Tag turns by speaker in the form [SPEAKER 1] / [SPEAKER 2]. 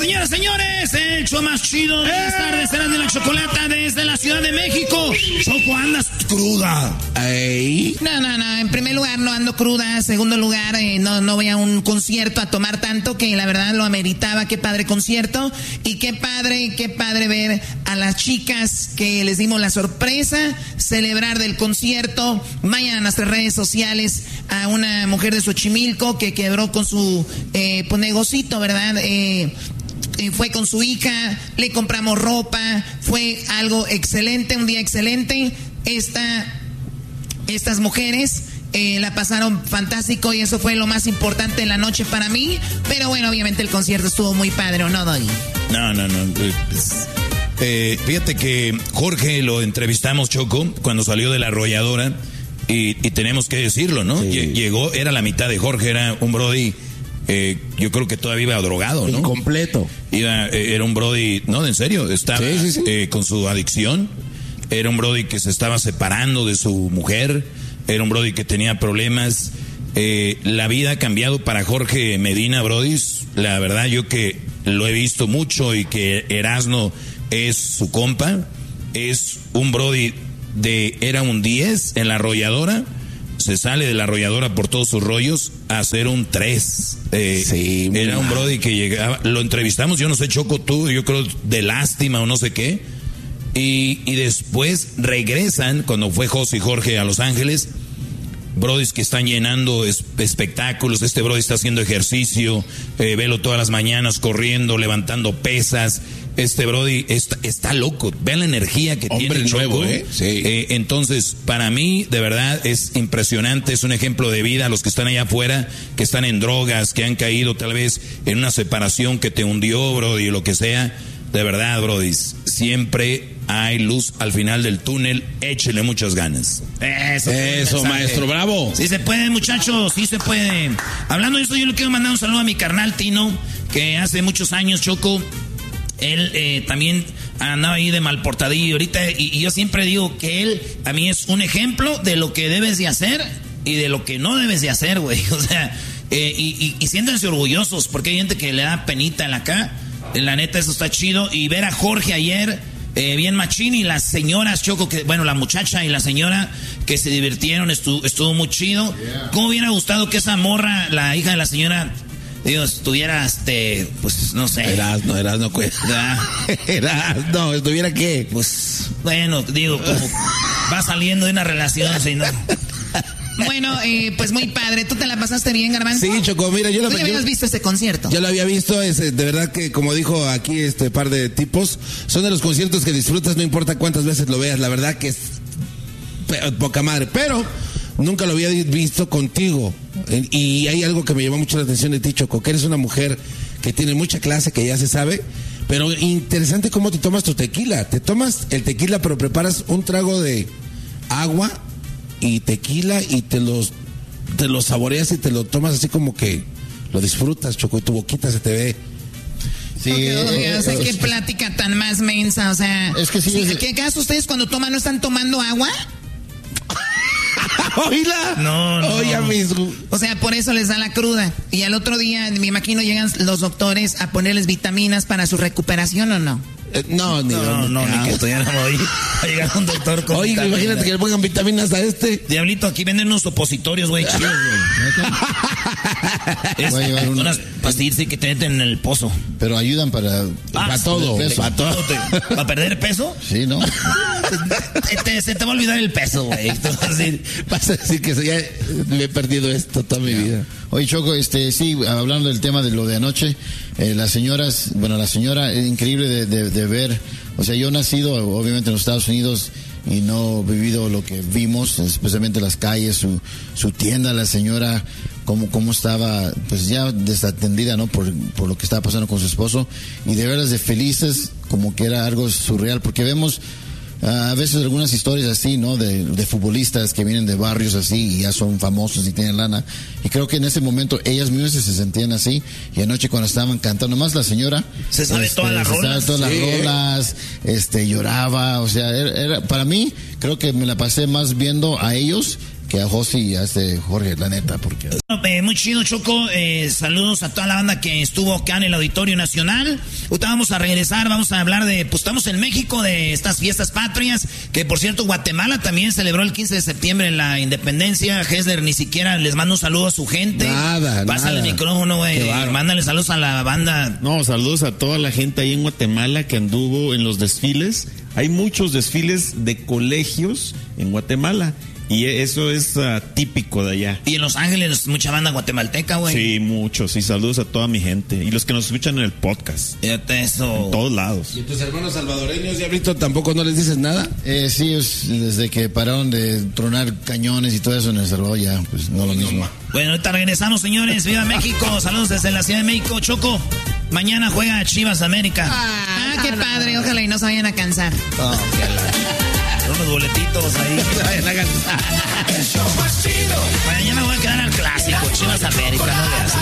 [SPEAKER 1] señoras, señores, el show más chido de las tardes, será de la chocolata desde la Ciudad de México. Choco, andas cruda.
[SPEAKER 2] Ey.
[SPEAKER 3] No, en primer lugar no ando cruda, en segundo lugar no voy a un concierto a tomar tanto que la verdad lo ameritaba. Qué padre concierto y qué padre ver a las chicas que les dimos la sorpresa, celebrar del concierto. Vayan a nuestras redes sociales, a una mujer de Xochimilco que quebró con su negocito, ¿verdad? Fue con su hija, le compramos ropa, fue algo excelente, un día excelente. Estas mujeres la pasaron fantástico y eso fue lo más importante de la noche para mí. Pero bueno, obviamente el concierto estuvo muy padre, ¿o no, Doggy?
[SPEAKER 1] No. Fíjate que Jorge lo entrevistamos, Choco, cuando salió de La Arrolladora y tenemos que decirlo, ¿no? Sí. Llegó, era la mitad de Jorge, era un brody, yo creo que todavía iba drogado, ¿no?
[SPEAKER 2] Incompleto.
[SPEAKER 1] Era un brody, no, en serio, estaba con su adicción. Era un brody que se estaba separando de su mujer. Era un brody que tenía problemas. La vida ha cambiado para Jorge Medina, brodis. La verdad, yo que lo he visto mucho y que Erasmo es su compa. Es un brody era un 10 en La Arrolladora. Se sale de La Arrolladora por todos sus rollos a hacer un 3. Era un brody que llegaba. Lo entrevistamos, yo no sé, Choco, tú, yo creo de lástima o no sé qué. Y después regresan, cuando fue José y Jorge a Los Ángeles, brodis que están llenando espectáculos. Este brody está haciendo ejercicio, velo todas las mañanas corriendo, levantando pesas. Este brody está loco. Vean la energía que tiene el Choco.
[SPEAKER 2] Sí.
[SPEAKER 1] Entonces, para mí, de verdad, es impresionante. Es un ejemplo de vida a los que están allá afuera, que están en drogas, que han caído tal vez en una separación que te hundió, brody, lo que sea. De verdad, brodis, siempre hay luz al final del túnel. Échele muchas ganas.
[SPEAKER 2] Eso, maestro, bravo.
[SPEAKER 1] Sí se puede, muchachos, sí se puede. Hablando de eso, yo le quiero mandar un saludo a mi carnal Tino, que hace muchos años, Choco, él también andaba ahí de malportadillo ahorita, y yo siempre digo que él a mí es un ejemplo de lo que debes de hacer y de lo que no debes de hacer, güey. O sea, y siéntanse orgullosos, porque hay gente que le da penita en la acá. La neta, eso está chido. Y ver a Jorge ayer, bien machín, y las señoras, Choco, la muchacha y la señora que se divirtieron, estuvo muy chido. Yeah. ¿Cómo hubiera gustado que esa morra, la hija de la señora, estuviera, pues, no sé.
[SPEAKER 2] Erasmo, ¿estuviera qué?
[SPEAKER 1] Pues, bueno, digo, como va saliendo de una relación, así, ¿no?
[SPEAKER 3] Bueno, pues muy padre. ¿Tú te la pasaste bien, Garbanzo?
[SPEAKER 2] Sí, Choco, mira,
[SPEAKER 3] ¿Tú ya habías visto este concierto?
[SPEAKER 2] Yo lo había visto, de verdad que, como dijo aquí par de tipos, son de los conciertos que disfrutas no importa cuántas veces lo veas. La verdad que es poca madre, pero nunca lo había visto contigo. Y hay algo que me llamó mucho la atención de ti, Choco, que eres una mujer que tiene mucha clase, que ya se sabe, pero interesante cómo te tomas tu tequila. Te tomas el tequila, pero preparas un trago de agua y tequila y te los saboreas y te lo tomas así como que lo disfrutas, Choco, y tu boquita se te ve.
[SPEAKER 3] Sí, o sea, qué plática tan más mensa, o sea,
[SPEAKER 2] es que sí,
[SPEAKER 3] ¿qué acaso ustedes cuando toman no están tomando agua?
[SPEAKER 2] Oíla.
[SPEAKER 1] No.
[SPEAKER 2] Oye,
[SPEAKER 3] o sea, por eso les da la cruda. Y al otro día, me imagino, llegan los doctores a ponerles vitaminas para su recuperación, ¿o no?
[SPEAKER 1] No, ni que estuviéramos ahí a llegar a un doctor con
[SPEAKER 2] vitaminas. Imagínate que le pongan vitaminas a
[SPEAKER 1] Diablito, aquí venden unos opositorios, güey, chidos, güey. Unas pastillas que te meten en el pozo.
[SPEAKER 4] Pero ayudan para todo.
[SPEAKER 1] ¿Para todo? ¿Para perder peso?
[SPEAKER 4] Sí, ¿no?
[SPEAKER 1] Se te va a olvidar el peso, güey.
[SPEAKER 2] Vas a decir que ya me he perdido esto toda mi vida.
[SPEAKER 4] Oye, Choco, sí, hablando del tema de lo de anoche, la señora es increíble de ver. O sea, yo he nacido obviamente en los Estados Unidos y no he vivido lo que vimos, especialmente las calles, su tienda, la señora, cómo estaba, pues ya desatendida, ¿no? Por lo que estaba pasando con su esposo, y de veras de felices, como que era algo surreal, porque vemos a veces algunas historias así, ¿no? De futbolistas que vienen de barrios así y ya son famosos y tienen lana. Y creo que en ese momento ellas mismas se sentían así. Y anoche cuando estaban cantando, nomás la señora
[SPEAKER 1] se sabe todas las rolas.
[SPEAKER 4] Lloraba. O sea, era para mí, creo que me la pasé más viendo a ellos que a José y a Jorge, la neta, porque...
[SPEAKER 1] Muy chido, Choco. Saludos a toda la banda que estuvo acá en el Auditorio Nacional.
[SPEAKER 3] Ahorita vamos a regresar, vamos a hablar de, pues estamos en México, de estas fiestas patrias, que por cierto Guatemala también celebró el 15 de septiembre la independencia. Hessler ni siquiera les manda un saludo a su gente. Pásale el micrófono, güey. Mándale saludos a la banda.
[SPEAKER 5] No, saludos a toda la gente ahí en Guatemala que anduvo en los desfiles. Hay muchos desfiles de colegios en Guatemala. Y eso es típico de allá.
[SPEAKER 3] Y en Los Ángeles, mucha banda guatemalteca, güey.
[SPEAKER 5] Sí, muchos. Y saludos a toda mi gente. Y los que nos escuchan en el podcast.
[SPEAKER 3] Fíjate eso.
[SPEAKER 5] En todos lados.
[SPEAKER 2] ¿Y tus hermanos salvadoreños, Diablito, tampoco no les dices nada?
[SPEAKER 4] Sí, desde que pararon de tronar cañones y todo eso en El Salvador, ya, pues no lo mismo.
[SPEAKER 3] Bueno, ahorita regresamos, señores. ¡Viva México! Saludos desde la Ciudad de México. Choco, mañana juega Chivas América.
[SPEAKER 6] Qué padre. Ojalá y no se vayan a cansar.
[SPEAKER 3] Unos boletitos ahí. Mañana voy a quedar al clásico, Chivas América, no le haces.